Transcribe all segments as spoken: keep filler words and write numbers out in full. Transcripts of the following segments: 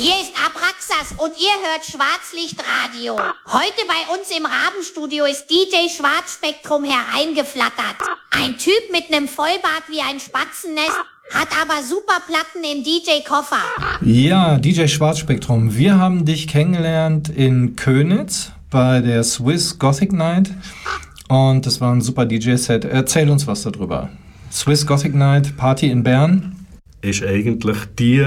Hier ist Abraxas und ihr hört Schwarzlichtradio. Heute bei uns im Rabenstudio ist D J Schwarzspektrum hereingeflattert. Ein Typ mit nem Vollbart wie ein Spatzennest, hat aber super Platten im D J-Koffer. Ja, D J Schwarzspektrum, wir haben dich kennengelernt in Köniz bei der Swiss Gothic Night und das war ein super D J-Set. Erzähl uns was darüber. Swiss Gothic Night, Party in Bern. Ist eigentlich die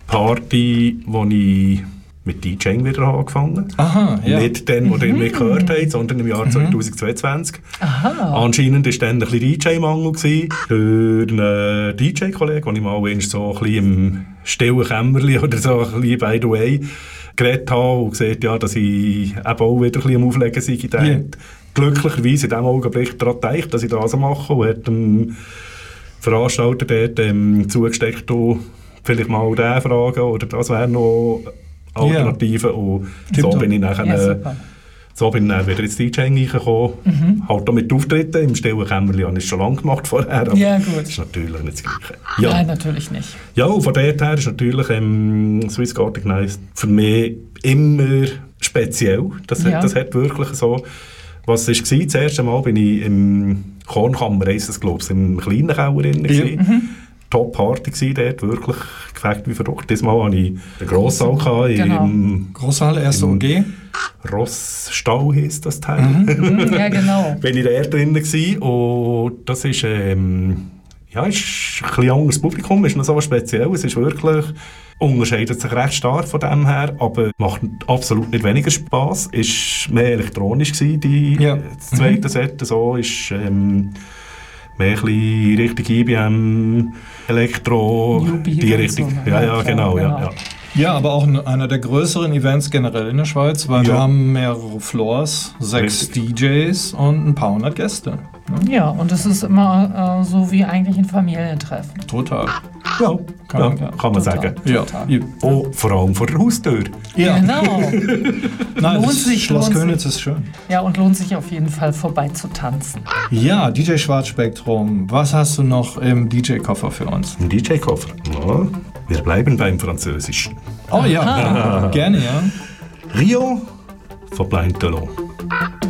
Party, wo ich mit DJing wieder angefangen habe. Aha, ja. Nicht den, den ihr mich gehört habt, sondern im Jahr mhm. zweitausendzweiundzwanzig. Aha. Anscheinend war dann ein bisschen D J-Mangel gewesen. Für einen D J-Kollegen, den ich mal so ein bisschen im stillen Kämmerchen oder so ein bisschen by the way geredet habe und gesagt, ja, dass ich eben auch wieder ein bisschen am Auflegen sei. Der yeah. hat glücklicherweise in dem Augenblick daran gedacht, dass ich das mache und hat dem Veranstalter dort ähm, zugesteckt, vielleicht mal den fragen oder das wäre noch Alternativen. Ja. Und so bin ich nachher, ja, so bin ich dann wieder ins DJing reingekommen. Mhm. Halt auch mit Auftritten im stillen Kämmerchen habe ich es schon lange gemacht vorher, aber ja, gut. Das ist natürlich nicht das Gleiche. Ja. Nein, natürlich nicht. Ja, und von dort her ist natürlich ähm, Swiss Gothic Night für mich immer speziell. Das, ja. hat, das hat wirklich so... Was war? Das erste Mal bin ich im Kornkammer, heisst das, glaube ich, im kleinen Keller drin. Ja. Mhm. Top-Party dort, wirklich gefällt wie verrückt. Diesmal hatte ich den Grosssaal genau. im... Grosssaal, erste O G. Rossstall heisst das Teil. Mhm. Ja, genau. Bin ich da drin gewesen und das ist... Ähm, ja, ist ein bisschen anderes Publikum, ist noch so speziell. Es ist wirklich... Unterscheidet sich recht stark von dem her, aber macht absolut nicht weniger Spass. Ist mehr elektronisch gewesen, die, ja. das zweite mhm. Set. So ist ähm, mehr ein bisschen Richtung I B M, Elektro, die Richtung. So, ja, ja, genau, ja, ja. Ja, aber auch einer der größeren Events generell in der Schweiz, weil ja. wir haben mehrere Floors, sechs Richtig. D Js und ein paar hundert Gäste. Ne? Ja, und es ist immer äh, so wie eigentlich ein Familientreffen. Total. Ja, kann, ja, man, ja, kann man sagen. Ja. Oh, vor allem vor der Haustür. Ja, genau. Nein, lohnt das sich, Schloss lohnt Köniz sich. ist schön. Ja, und lohnt sich auf jeden Fall vorbei zu tanzen. Ja, D J Schwarzspektrum, was hast du noch im D J-Koffer für uns? Im D J-Koffer? Ja, wir bleiben beim Französischen. Oh ja, gerne, ja. Rio von Blind Delon.